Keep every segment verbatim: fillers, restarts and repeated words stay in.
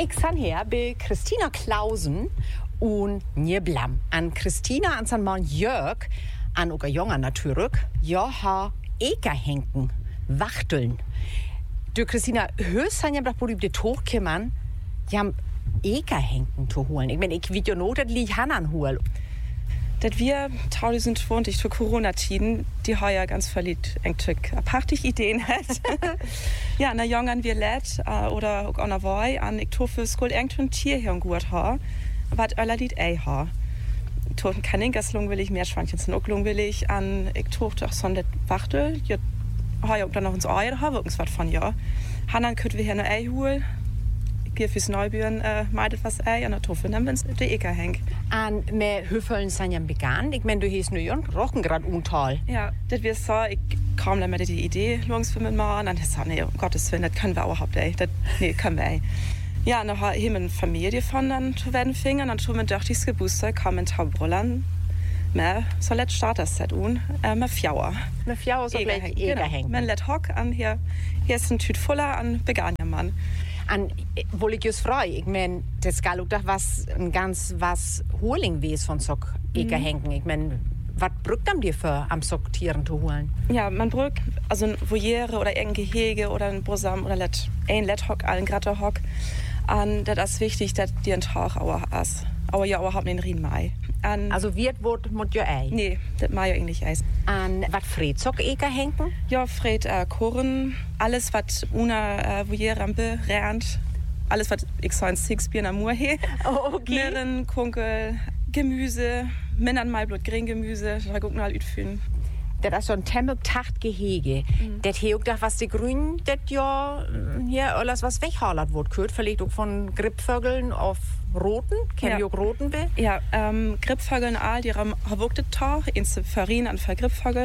Ik sta hier bij Christina Clausen und Njeblam. An Christina an zijn man Jörg, an ook een jongen natuurlijk, ja ha ekerhenken, wachteln. Du Christina, höchst zijn je dat op de toog komen, ja ekerhenken te holen. Ik ben, ik weet je nooit dat lieg Hanan holen. Dat wir zweitausendzwanzig für Corona-Tiden, die heuer ganz verliebt eigentlich apartig Ideen hat. Ja, na jungen wir let oder auch an der Woi an ich tue skol irgendein Tier hier gut ha, wat aller Lied ei ha. Tue kein Ingaslung will ich mehr Schwankchen sind auch will ich an ich tue doch so net Wachtel, ja heuer auch dann noch ins Ei ha irgendwas von ja. Hanan könnt wir hier ne Ei holen. Hier fürs Neubüren äh, meidet was ei an der Tofel, dann wenn's der Eker hängt. An mehr Höfeln sind ja vegan. Ich meine, du hieß nur Jörg, rochen gerade untal. Ja, das wir so, ich kam dann mit die Idee, lungs für mit machen, dann ist nee, um Gottes Willen, das können wir überhaupt nicht. Das, nee, können wir nicht. Ja, und dann haben wir eine Familie von dann zu werden fingen, dann tun wir durch dieses Gebuster, kamen in Taubrüllern, mehr so let Starter-Set un, äh, mehr Fjauer. Mehr Fjauer so gleich Eker hängen. Man let Hock an hier, hier ist ein Tüt voller an Veganermann. An wohl ich just frei, ich mein, das gal auch doch was ein ganz was Holing wes von Sock Eker mhm. hängen. Ich mein, was brückt am dir für am Sock Tieren zu holen? Ja, man brückt also ein Voliere oder ein Gehege oder ein Bosam oder let ein Lethock, ein Gratterhock. An das ist wichtig, dass die ein Tag auch ist. Aber ja überhaupt nicht Rien Mai. An, also wird wird mit jo ei? Nee, das mag ja eigentlich eis. An was Fred Sock Eker hängen? Ja, Fred äh, Koren, alles was una äh, Voliere rennt, alles was ich so ein Sixbier am Mur he. Oh, okay. Nirren, Kunkel, Gemüse, Männern mal Blut Gemüse, da gucken wir halt ütfühlen. Das ist so ein Temmel-Tacht Gehege. Mhm. Das hier auch da was die Grünen, das ja hier alles was weghalert wird, gehört vielleicht auch von Grippvögeln auf Roten, kennen ja. auch Roten will? Ja, ähm, Grippvögeln all, die haben hawuktet Tag, ins Farin an für Grippvögel.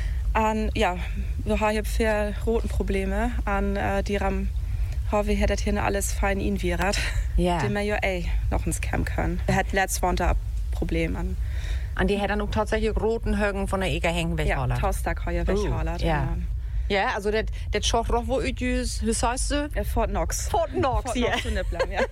An ja, wir haben hier für roten Probleme an äh, die haben haben wir das hier alles fein in virat. Ja. Den wir ja ey noch ins Camp können. Er hat letztes Woche Problem an. An die hat dann auch tatsächlich roten Högen von der Eger hängen weghalert. Ja, Taustag heuer weghalert. Uh, ja. Ja, also das das schaut doch wo üdüs, wie heißt du? Äh, Fort Knox. Fort Knox, Fort ja. Knox Nipplam, ja.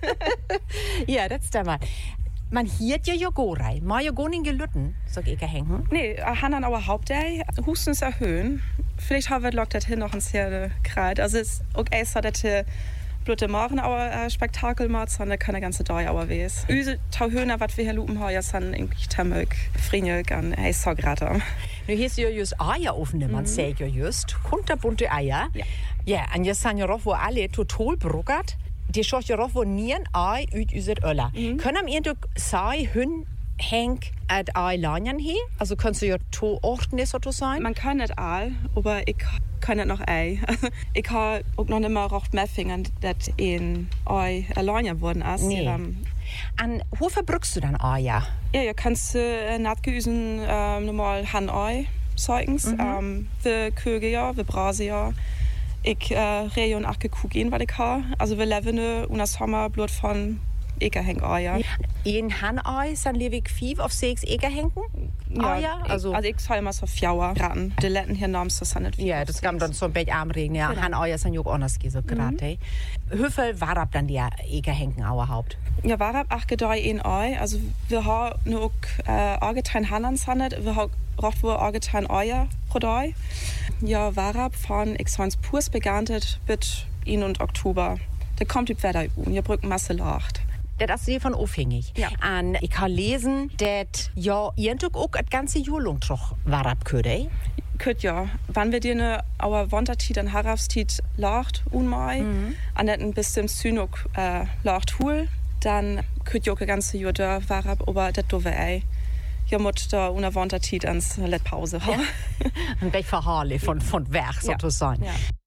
Ja, das ist der Mann. Man hiert ja Jogorei. Mal ja gar nicht gelütten, sag Eger hängen. Nee, han dann aber Hauptday, Hustens erhöhen. Vielleicht haben wir lockt das hin noch ins Herde kreit. Also es ist okay, so dass Blöde Morgen aber äh, Spektakel macht, sondern keine ganze Dauer aber wes. Üse Tauhöhner, was wir hier lupen haben, ja sind irgendwie Temmöck, Frinjök an hey so gerade. Nu hieß ja just Eier aufnehmen, man sagt ja just kunterbunte Eier. Ja. Ja, und jetzt sind ja auch wo alle total bruckert. Die schaut ja auch wo nieren Ei üt üset Öller. Mhm. Können wir doch sei hün hängt et Ei langen hier? Also kannst du ja to orten so zu sein? Man kann nicht all, aber ich kann nicht noch Ei. Ich habe auch noch nicht mal rocht mehr Fingern, dass ein Ei langen worden ist. Nee. Um, an wo verbrückst du dann Eier? Ja, ja, kannst du äh, natgeüsen ähm, normal Han Ei zeugens. Mhm. Ähm, wir Köge ja, wir Brase ja. Ich äh, rehe und achte Kugeln, was ich habe. Also wir leben und das Sommer Blut von Eker hängen Eier. In Han Ei sind lewig fief auf sechs Eker hängen? Ja, ja, also, also ich soll immer so Fjauer ran. Die Letten hier namens das nicht. Ja, das kam dann so ein bisschen am Regen. Ja, genau. Han Eier sind ja auch anders so gerade. Mhm. Hüffel war ab dann die Eker hängen überhaupt? Ja, war ab acht gedei in Ei. Also wir haben nur auch äh, Argetein Hanan sandet. Wir haben rocht wohl Argetein Eier pro Dei. Ja, war ab von ich sonst purs begantet bis in und Oktober. Da kommt die Wetter um. Ihr brücken Masse lacht. Das ist sehr von aufhängig. Ja. Und ich kann lesen, dass ja irgendwo auch das ganze Jahr lang doch war abköde. Könnt ja. Wann wir dir ne aber Wontertit an Harafstit lacht unmai, mhm. an den bis zum Synok äh, lacht hul, dann könnt ja auch das ganze Jahr da war ab, aber das doofe ei. Ja, mut da una Wontertit ans Let Pause. Ja. Und weg verhaarle von von Werk sozusagen. Ja. Ja.